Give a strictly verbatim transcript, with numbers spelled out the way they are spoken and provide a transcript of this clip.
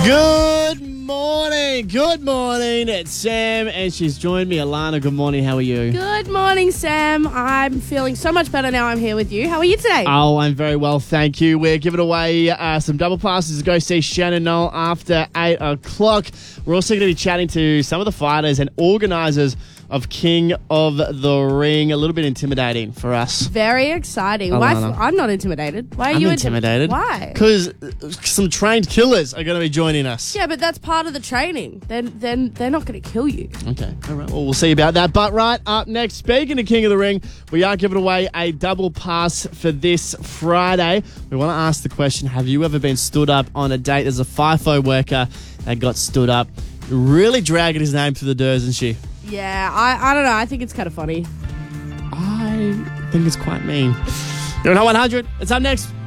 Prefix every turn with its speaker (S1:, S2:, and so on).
S1: Good morning. Good morning. It's Sam, and she's joined me. Alana, good morning. How are you?
S2: Good morning, Sam. I'm feeling so much better now I'm here with you. How are you today?
S1: Oh, I'm very well, thank you. We're giving away uh, some double passes to go see Shannon Knoll after eight o'clock. We're also going to be chatting to some of the fighters and organisers of King of the Ring. A little bit intimidating for us.
S2: Very exciting.
S1: Alana.
S2: Why? F- I'm not intimidated. Why are
S1: I'm
S2: you
S1: intimidated.
S2: Why?
S1: Because some trained killers are going to be joining us.
S2: Yeah, but that's part of the training. Then, then they're not going to kill you.
S1: Okay, all right. Well, we'll see about that. But right up next, speaking of King of the Ring, we are giving away a double pass for this Friday. We want to ask the question, have you ever been stood up on a date? There's a FIFO worker that got stood up, really dragging his name through the dirt, isn't she?
S2: Yeah, I, I don't know. I think it's kind of funny.
S1: I think it's quite mean. You're on Hot one hundred. It's up next.